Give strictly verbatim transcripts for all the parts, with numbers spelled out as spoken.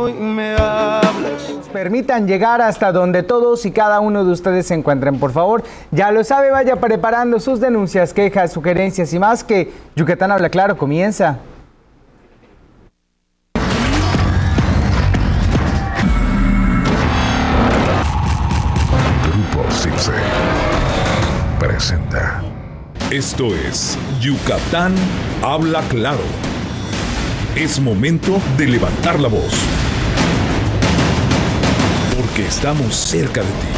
y me hablas. Permitan llegar hasta donde todos y cada uno de ustedes se encuentren, por favor. Ya lo sabe, vaya preparando sus denuncias, quejas, sugerencias y más, que Yucatán Habla Claro comienza. Grupo Sipse presenta. Esto es Yucatán Habla Claro. Es momento de levantar la voz, porque estamos cerca de ti,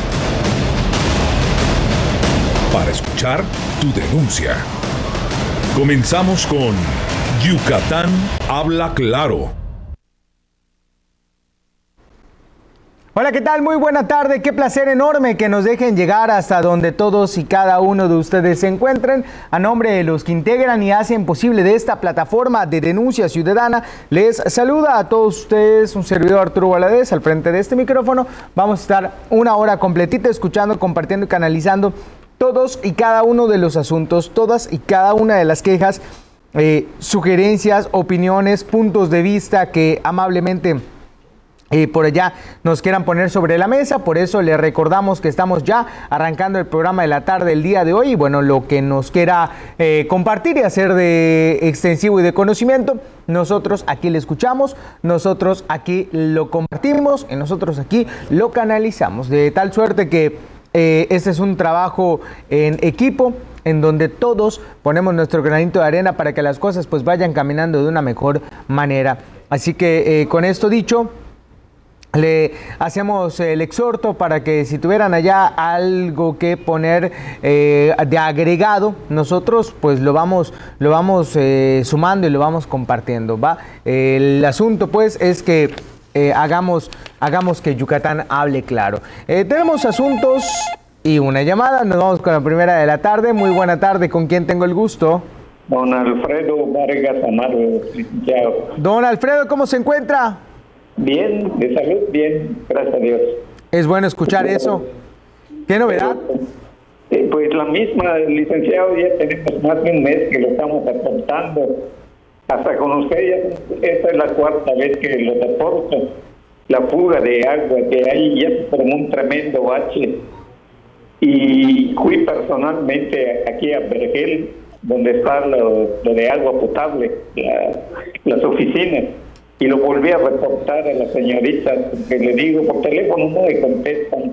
para escuchar tu denuncia. Comenzamos con Yucatán Habla Claro. Hola, ¿qué tal? Muy buena tarde. Qué placer enorme que nos dejen llegar hasta donde todos y cada uno de ustedes se encuentren. A nombre de los que integran y hacen posible de esta plataforma de denuncia ciudadana, les saluda a todos ustedes un servidor Arturo Valadez al frente de este micrófono. Vamos a estar una hora completita escuchando, compartiendo y canalizando todos y cada uno de los asuntos, todas y cada una de las quejas, eh, sugerencias, opiniones, puntos de vista que amablemente Eh, por allá nos quieran poner sobre la mesa. Por eso les recordamos que estamos ya arrancando el programa de la tarde el día de hoy, y bueno, lo que nos quiera eh, compartir y hacer de extensivo y de conocimiento, nosotros aquí le escuchamos, nosotros aquí lo compartimos y nosotros aquí lo canalizamos, de tal suerte que eh, este es un trabajo en equipo, en donde todos ponemos nuestro granito de arena para que las cosas pues vayan caminando de una mejor manera. Así que eh, con esto dicho, le hacemos el exhorto para que si tuvieran allá algo que poner eh, de agregado, nosotros pues lo vamos, lo vamos eh, sumando y lo vamos compartiendo, ¿va? El asunto pues es que eh, hagamos, hagamos que Yucatán hable claro. Eh, tenemos asuntos y una llamada. Nos vamos con la primera de la tarde. Muy buena tarde. ¿Con quién tengo el gusto? Don Alfredo Vargas Amaro. Don Alfredo, ¿cómo se encuentra? Bien, de salud, bien, gracias a Dios. Es bueno escuchar eso. ¿Qué novedad? Eh, pues la misma, licenciado, ya tenemos más de un mes que lo estamos aportando. Hasta con usted, ya, esta es la cuarta vez que lo aporto. La fuga de agua que hay ya se formó un tremendo bache. Y fui personalmente aquí a Vergel, donde está lo, lo de agua potable, la, las oficinas. Y lo volví a reportar a la señorita, porque le digo, por teléfono no me contestan.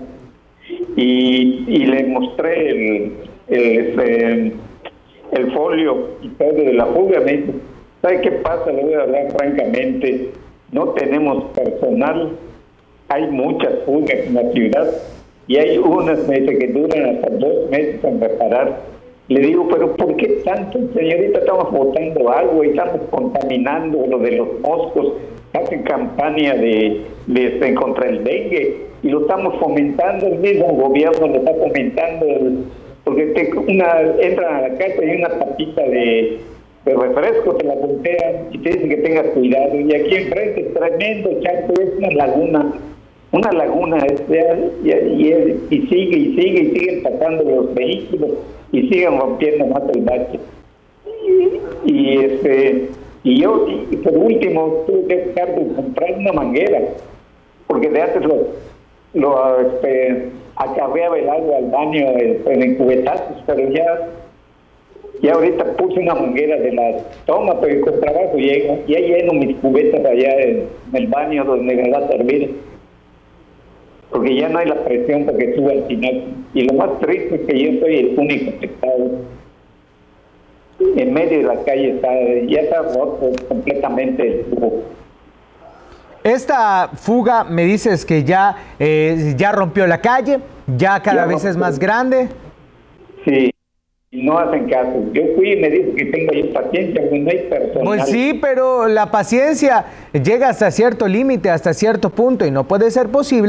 Y, y le mostré el, el, ese, el folio y todo de la fuga. Me dijo, ¿sabe qué pasa? Le voy a hablar francamente. No tenemos personal. Hay muchas fugas en la ciudad. Y hay unas, me dice, que duran hasta dos meses en reparar. Le digo, pero ¿por qué tanto, señorita? Estamos botando agua y estamos contaminando lo de los moscos. Hacen campaña de, de, de contra el dengue y lo estamos fomentando. El mismo gobierno lo está fomentando, porque te, una, entran a la casa y una tapita de, de refresco te la voltean y te dicen que tengas cuidado. Y aquí enfrente, tremendo charco, es una laguna. Una laguna, este, y, y, y sigue y sigue y siguen pasando los vehículos y siguen rompiendo más el bache. Y, y este y yo, y por último, tuve que dejar de comprar una manguera, porque de antes lo, lo este, acarreaba el agua al baño en, en cubetazos, pero ya, ya ahorita puse una manguera de la toma, pero con trabajo llego, ya lleno mis cubetas allá en, en el baño donde me va a servir, porque ya no hay la presión para que suba al final. Y lo más triste es que yo soy el único afectado. En medio de la calle está, ya está roto completamente el tubo. Esta fuga, me dices que ya, eh, ya rompió la calle, ya cada Ya vez rompió. es más grande. Sí, y no hacen caso. Yo fui y me dijo que tengo ahí paciencia, porque no hay personal. Pues sí, pero la paciencia llega hasta cierto límite, hasta cierto punto, y no puede ser posible